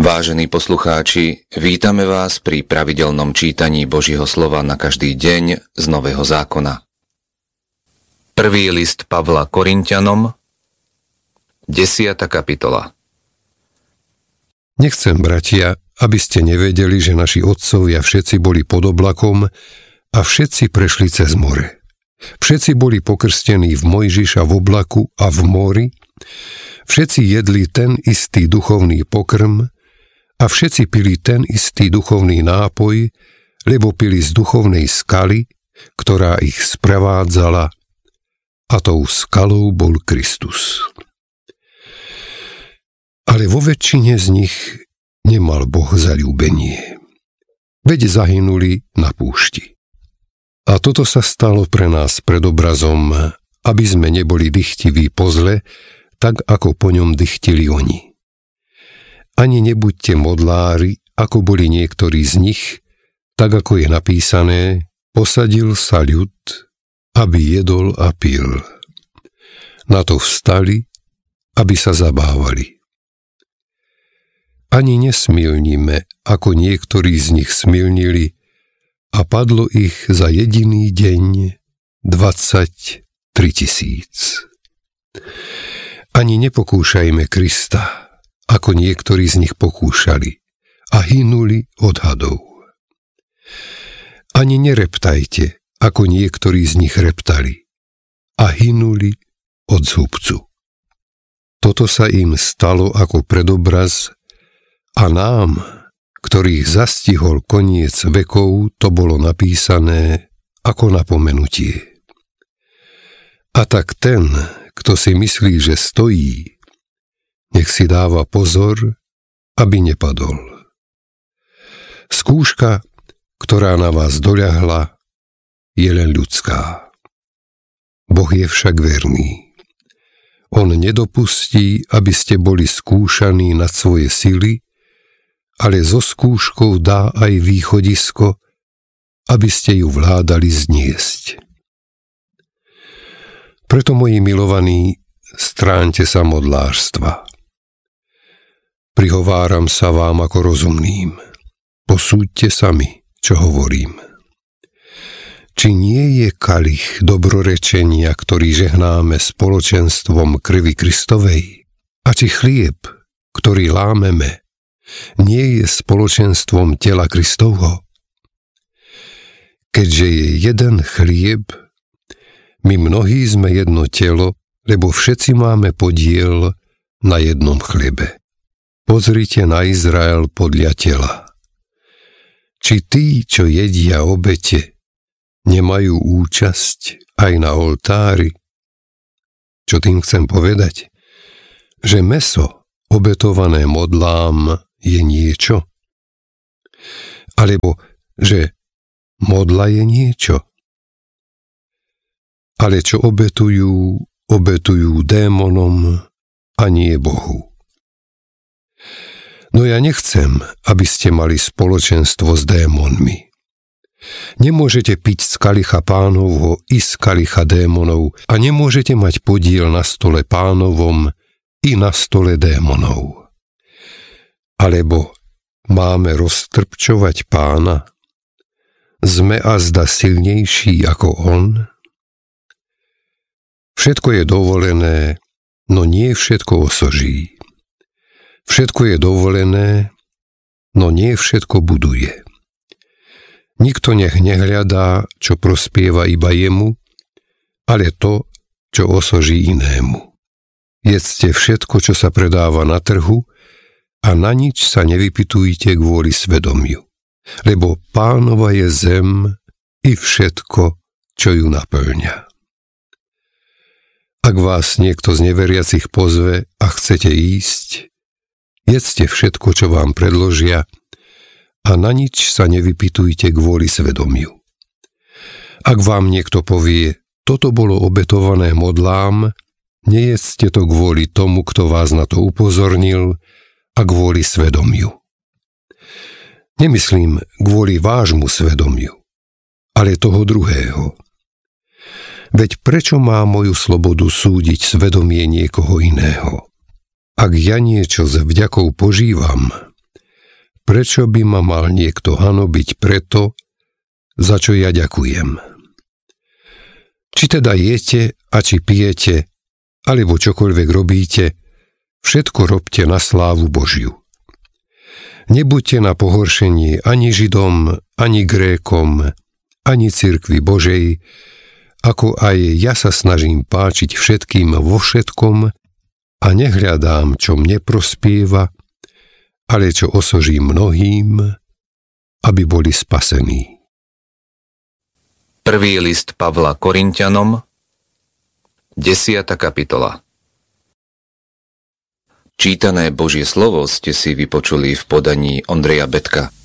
Vážení poslucháči, vítame vás pri pravidelnom čítaní Božieho slova na každý deň z Nového zákona. Prvý list Pavla Korinťanom, 10. kapitola. Nechcem, bratia, aby ste nevedeli, že naši otcovia všetci boli pod oblakom a všetci prešli cez more. Všetci boli pokrstení v Mojžiša v oblaku a v mori, všetci jedli ten istý duchovný pokrm a všetci pili ten istý duchovný nápoj, lebo pili z duchovnej skaly, ktorá ich sprevádzala, a tou skalou bol Kristus. Ale vo väčšine z nich nemal Boh zaľúbenie, veď zahynuli na púšti. A toto sa stalo pre nás predobrazom, aby sme neboli dychtiví po zle, tak ako po ňom dychtili oni. Ani nebuďte modlári, ako boli niektorí z nich, tak ako je napísané, posadil sa ľud, aby jedol a pil. Na to vstali, aby sa zabávali. Ani nesmilnime, ako niektorí z nich smilnili, a padlo ich za jediný deň 23 000. Ani nepokúšajme Krista, ako niektorí z nich pokúšali a hynuli od hadov. Ani nereptajte, ako niektorí z nich reptali a hynuli od zhubcu. Toto sa im stalo ako predobraz a nám, ktorých zastihol koniec vekov, to bolo napísané ako napomenutie. A tak ten, kto si myslí, že stojí, nech si dáva pozor, aby nepadol. Skúška, ktorá na vás doľahla, je len ľudská. Boh je však verný. On nedopustí, aby ste boli skúšaní nad svoje sily, ale so skúškou dá aj východisko, aby ste ju vládali zniesť. Preto, moji milovaní, stráňte sa modlárstva. Prihováram sa vám ako rozumným. Posúďte sami, čo hovorím. Či nie je kalich dobrorečenia, ktorý žehnáme spoločenstvom krvi Kristovej? A či chlieb, ktorý lámeme, nie je spoločenstvom tela Kristovho? Keďže je jeden chlieb, my mnohí sme jedno telo, lebo všetci máme podiel na jednom chlebe. Pozrite na Izrael podľa tela. Či tí, čo jedia obete, nemajú účasť aj na oltári? Čo tým chcem povedať? Že mäso obetované modlám je niečo? Alebo že modla je niečo? Ale čo obetujú démonom a nie Bohu. No ja nechcem, aby ste mali spoločenstvo s démonmi. Nemôžete piť z kalicha Pánovho i z kalicha démonov a nemôžete mať podiel na stole Pánovom i na stole démonov. Alebo máme roztrpčovať Pána? Sme azda silnejší ako on? Všetko je dovolené, no nie všetko osoží. Všetko je dovolené, no nie všetko buduje. Nikto nech nehľadá, čo prospieva iba jemu, ale to, čo osoží inému. Jedzte všetko, čo sa predáva na trhu, a na nič sa nevypytujte kvôli svedomiu, lebo Pánova je zem i všetko, čo ju naplňa. Ak vás niekto z neveriacich pozve a chcete ísť, jedzte všetko, čo vám predložia, a na nič sa nevypytujte kvôli svedomiu. Ak vám niekto povie, toto bolo obetované modlám, nejedzte to kvôli tomu, kto vás na to upozornil, a kvôli svedomiu. Nemyslím kvôli vášmu svedomiu, ale toho druhého. Veď prečo má moju slobodu súdiť svedomie niekoho iného? Ak ja niečo s vďakou požívam, Prečo by ma mal niekto hanobiť preto, za čo ja ďakujem? Či teda jete a či pijete, alebo čokoľvek robíte, všetko robte na slávu Božiu. Nebuďte na pohoršenie ani Židom, ani Grékom, ani cirkvi Božej, ako aj ja sa snažím páčiť všetkým vo všetkom a nehľadám, čo mne prospieva, ale čo osoží mnohým, aby boli spasení. Prvý list Pavla Korinťanom, 10. kapitola. Čítané Božie slovo ste si vypočuli v podaní Ondreja Betka.